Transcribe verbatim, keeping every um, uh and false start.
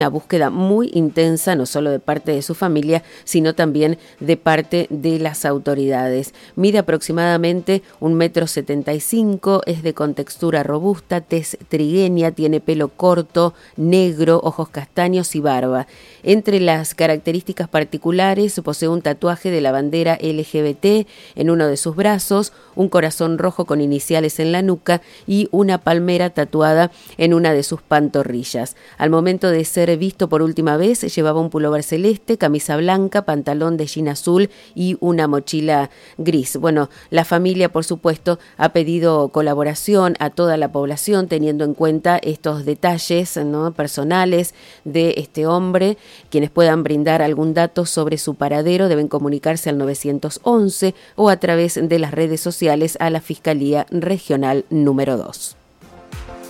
Una búsqueda muy intensa, no solo de parte de su familia, sino también de parte de las autoridades. Mide aproximadamente un metro setenta y cinco, es de contextura robusta, tez trigueña, tiene pelo corto, negro, ojos castaños y barba. Entre las características particulares, posee un tatuaje de la bandera L G B T en uno de sus brazos, un corazón rojo con iniciales en la nuca y una palmera tatuada en una de sus pantorrillas. Al momento de ser visto por última vez, llevaba un pullover celeste, camisa blanca, pantalón de jean azul y una mochila gris. Bueno, la familia, por supuesto, ha pedido colaboración a toda la población, teniendo en cuenta estos detalles, ¿no?, personales de este hombre. Quienes puedan brindar algún dato sobre su paradero deben comunicarse al nueve once o a través de las redes sociales a la Fiscalía Regional número dos.